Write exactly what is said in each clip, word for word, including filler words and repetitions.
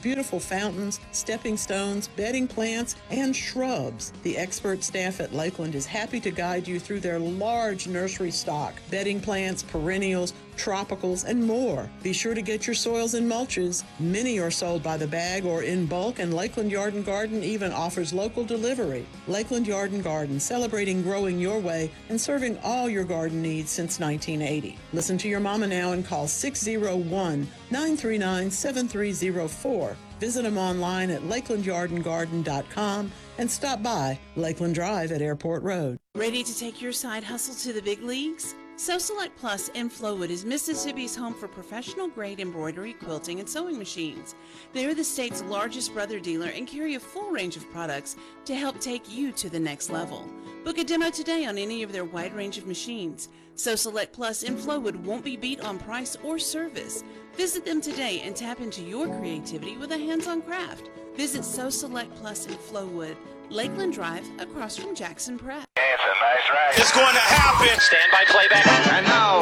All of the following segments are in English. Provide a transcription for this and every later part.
beautiful fountains, stepping stones, bedding plants, and shrubs. The expert staff at Lakeland is happy to guide you through their large nursery stock, bedding plants, perennials, tropicals, and more. Be sure to get your soils and mulches. Many are sold by the bag or in bulk, and Lakeland Yard and Garden even offers local delivery. Lakeland Yard and Garden, celebrating growing your way and serving all your garden needs since nineteen eighty. Listen to your mama now and call six oh one, nine three nine, seven three oh four. Visit them online at lakeland yard and garden dot com and stop by Lakeland Drive at Airport Road. Ready to take your side hustle to the big leagues? So Select Plus in Flowood is Mississippi's home for professional-grade embroidery, quilting, and sewing machines. They're the state's largest brother dealer and carry a full range of products to help take you to the next level. Book a demo today on any of their wide range of machines. So Select Plus in Flowood won't be beat on price or service. Visit them today and tap into your creativity with a hands-on craft. Visit So Select Plus in Flowood, Lakeland Drive, across from Jackson Prep. It's a nice ride. It's going to happen. Stand by playback. And now,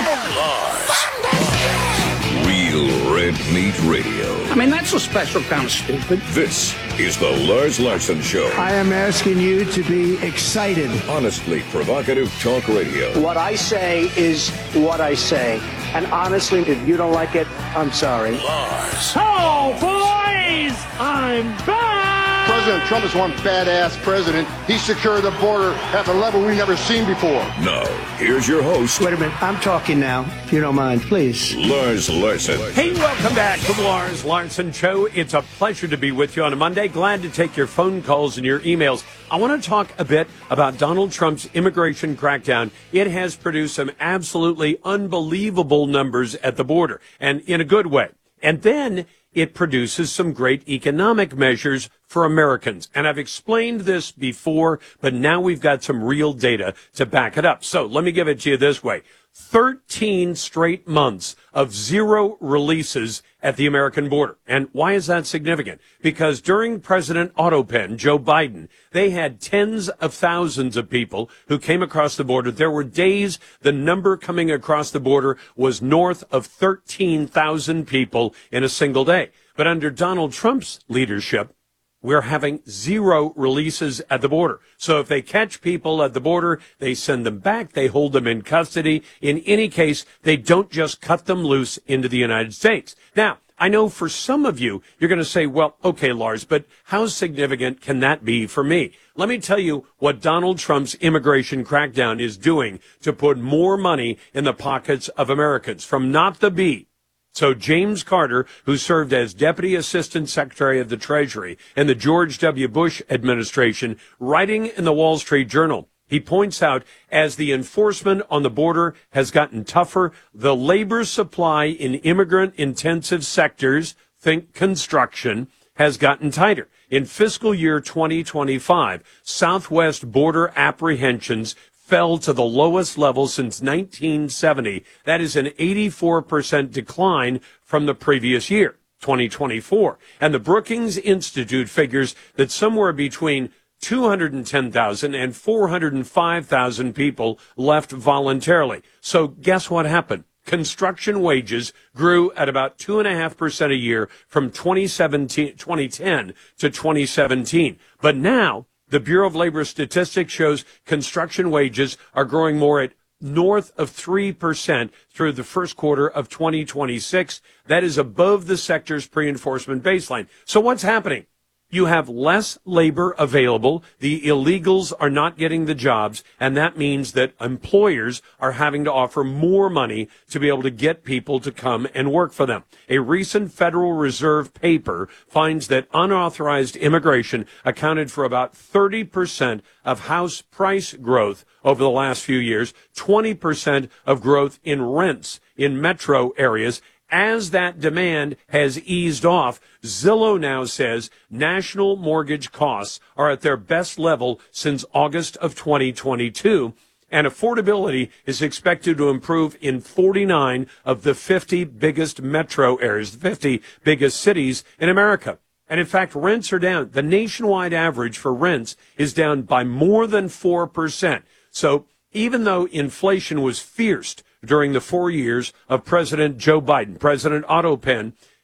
Lars. Real Red Meat Radio. I mean, that's a special kind of stupid. This is the Lars Larson Show. I am asking you to be excited. Honestly provocative talk radio. What I say is what I say. And honestly, if you don't like it, I'm sorry. Lars. Oh, boys! I'm back! President Trump is one badass president. He secured the border at the level we've never seen before. Now, here's your host. Wait a minute. I'm talking now, if you don't mind, please. Lars Larson. Hey, welcome back to the Lars Larson Show. It's a pleasure to be with you on a Monday. Glad to take your phone calls and your emails. I want to talk a bit about Donald Trump's immigration crackdown. It has produced some absolutely unbelievable numbers at the border, and in a good way. And then it produces some great economic measures for Americans. And I've explained this before, but now we've got some real data to back it up. So let me give it to you this way. thirteen straight months of zero releases at the American border. And why is that significant? Because during President Autopen, Joe Biden, they had tens of thousands of people who came across the border. There were days the number coming across the border was north of thirteen thousand people in a single day. But under Donald Trump's leadership, we're having zero releases at the border. So if they catch people at the border, they send them back, they hold them in custody. In any case, they don't just cut them loose into the United States. Now, I know for some of you, you're going to say, well, okay, Lars, but how significant can that be for me? Let me tell you what Donald Trump's immigration crackdown is doing to put more money in the pockets of Americans. From not the beat. So James Carter, who served as Deputy Assistant Secretary of the Treasury in the George W. Bush administration, writing in the Wall Street Journal, he points out as the enforcement on the border has gotten tougher, the labor supply in immigrant-intensive sectors, think construction, has gotten tighter. In fiscal year twenty twenty-five, Southwest border apprehensions fell to the lowest level since nineteen seventy. That is an eighty-four percent decline from the previous year, twenty twenty-four. And the Brookings Institute figures that somewhere between two hundred ten thousand and four hundred five thousand people left voluntarily. So guess what happened? Construction wages grew at about two point five percent a year from twenty seventeen, twenty ten to twenty seventeen. But now, the Bureau of Labor Statistics shows construction wages are growing more at north of three percent through the first quarter of twenty twenty-six. That is above the sector's pre-enforcement baseline. So what's happening? You have less labor available. The illegals are not getting the jobs, and that means that employers are having to offer more money to be able to get people to come and work for them. A recent Federal Reserve paper finds that unauthorized immigration accounted for about thirty percent of house price growth over the last few years, twenty percent of growth in rents in metro areas. As that demand has eased off, Zillow now says national mortgage costs are at their best level since August of twenty twenty-two, and affordability is expected to improve in forty-nine of the fifty biggest metro areas, the fifty biggest cities in America. And in fact, rents are down. The nationwide average for rents is down by more than four percent. So even though inflation was fierce during the four years of President Joe Biden, President Otto Penn,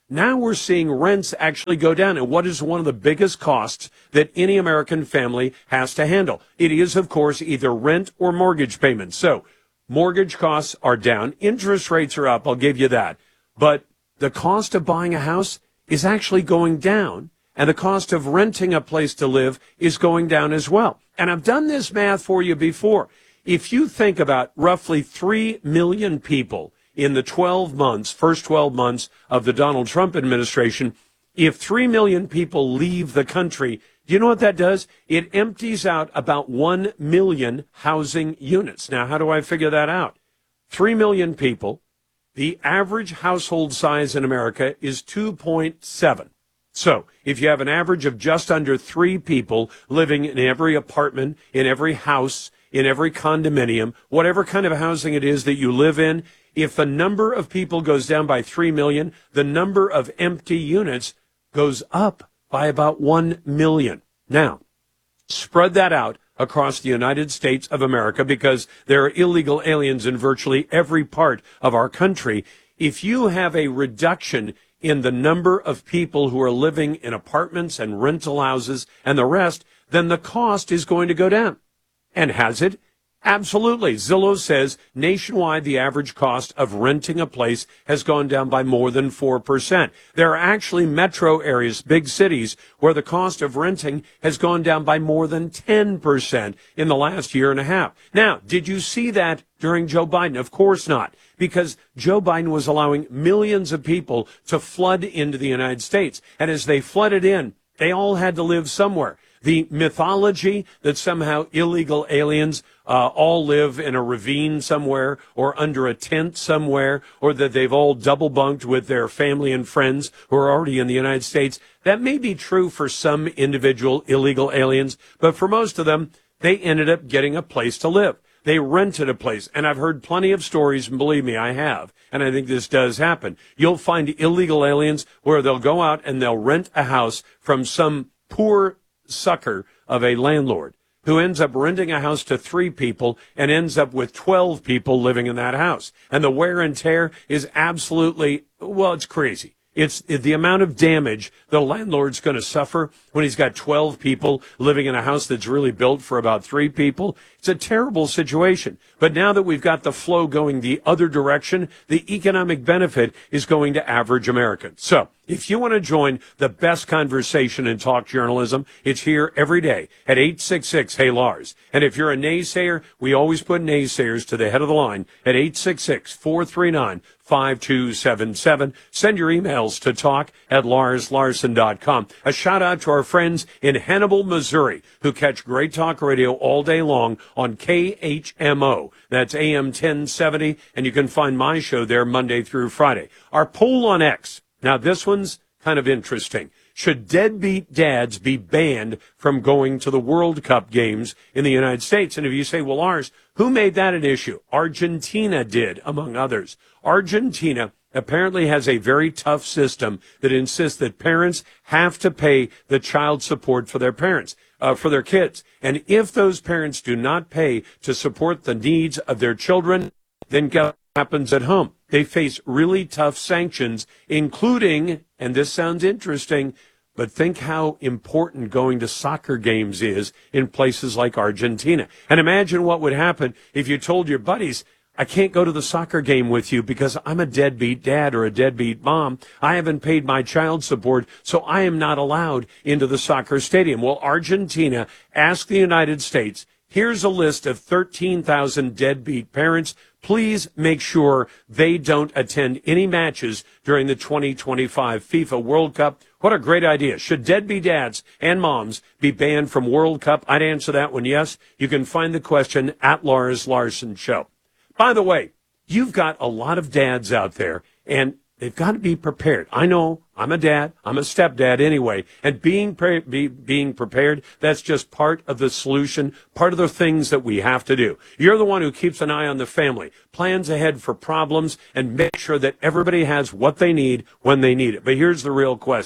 Now we're seeing rents actually go down. And what is one of the biggest costs that any American family has to handle? It is, of course, either rent or mortgage payments. So mortgage costs are down. Interest rates are up. I'll give you that. But the cost of buying a house is actually going down. And the cost of renting a place to live is going down as well. And I've done this math for you before. If you think about roughly three million people in the twelve months, first twelve months of the Donald Trump administration, if three million people leave the country, do you know what that does? It empties out about one million housing units. Now, how do I figure that out? three million people. The average household size in America is two point seven. So if you have an average of just under three people living in every apartment, in every house, in every condominium, whatever kind of housing it is that you live in, if the number of people goes down by three million, the number of empty units goes up by about one million. Now, spread that out across the United States of America, because there are illegal aliens in virtually every part of our country. If you have a reduction in the number of people who are living in apartments and rental houses and the rest, then the cost is going to go down. And has it? Absolutely. Zillow says nationwide the average cost of renting a place has gone down by more than four percent. There are actually metro areas, big cities, where the cost of renting has gone down by more than ten percent in the last year and a half. Now, did you see that during Joe Biden? Of course not, because Joe Biden was allowing millions of people to flood into the United States. And as they flooded in, they all had to live somewhere. The mythology that somehow illegal aliens uh, all live in a ravine somewhere or under a tent somewhere, or that they've all double bunked with their family and friends who are already in the United States, that may be true for some individual illegal aliens, but for most of them, they ended up getting a place to live. They rented a place, and I've heard plenty of stories, and believe me, I have, and I think this does happen. You'll find illegal aliens where they'll go out and they'll rent a house from some poor sucker of a landlord who ends up renting a house to three people and ends up with twelve people living in that house. And the wear and tear is absolutely, well, it's crazy. It's the amount of damage the landlord's going to suffer when he's got twelve people living in a house that's really built for about three people. It's a terrible situation. But now that we've got the flow going the other direction, the economic benefit is going to average Americans. So if you want to join the best conversation in talk journalism, it's here every day at eight six six, hey Lars. And if you're a naysayer, we always put naysayers to the head of the line at eight six six, four three nine, five two seven seven. Send your emails to talk at lars larson dot com. A shout out to our friends in Hannibal, Missouri, who catch great talk radio all day long on K H M O. That's A M ten seventy, and you can find my show there Monday through Friday. Our poll on X. Now, this one's kind of interesting. Should deadbeat dads be banned from going to the World Cup games in the United States? And if you say, well, Lars, who made that an issue? Argentina did, among others. Argentina apparently has a very tough system that insists that parents have to pay the child support for their parents, uh, for their kids. And if those parents do not pay to support the needs of their children, then guess what happens at home? They face really tough sanctions, including, and this sounds interesting, but think how important going to soccer games is in places like Argentina. And imagine what would happen if you told your buddies, I can't go to the soccer game with you because I'm a deadbeat dad or a deadbeat mom. I haven't paid my child support, so I am not allowed into the soccer stadium. Well, Argentina asked the United States, here's a list of thirteen thousand deadbeat parents. Please make sure they don't attend any matches during the twenty twenty-five FIFA World Cup. What a great idea. Should deadbeat dads and moms be banned from World Cup? I'd answer that one yes. You can find the question at Lars Larson Show. By the way, you've got a lot of dads out there, and they've got to be prepared. I know I'm a dad. I'm a stepdad anyway. And being pre- be, being prepared, that's just part of the solution, part of the things that we have to do. You're the one who keeps an eye on the family, plans ahead for problems, and make sure that everybody has what they need when they need it. But here's the real question.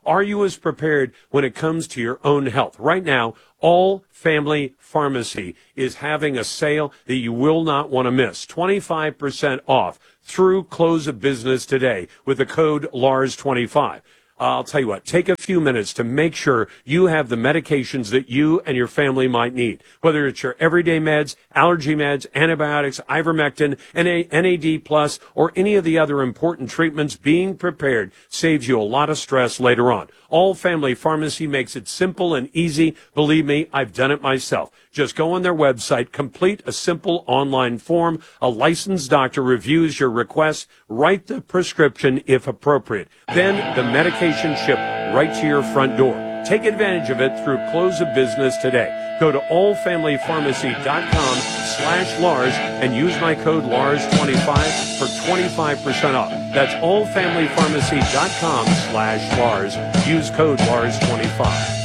Are you as prepared when it comes to your own health? Right now, All Family Pharmacy is having a sale that you will not want to miss. twenty-five percent off through close of business today with the code Lars twenty-five. I'll tell you what, take a few minutes to make sure you have the medications that you and your family might need, whether it's your everyday meds, allergy meds, antibiotics, ivermectin, N A D plus, or any of the other important treatments. Being prepared saves you a lot of stress later on. All Family Pharmacy makes it simple and easy. Believe me, I've done it myself. Just go on their website, complete a simple online form. A licensed doctor reviews your request, write the prescription if appropriate. Then the medication shipped right to your front door. Take advantage of it through close of business today. Go to all family pharmacy dot com slash Lars and use my code Lars twenty-five for twenty-five percent off. That's all family pharmacy dot com slash Lars. Use code Lars twenty-five.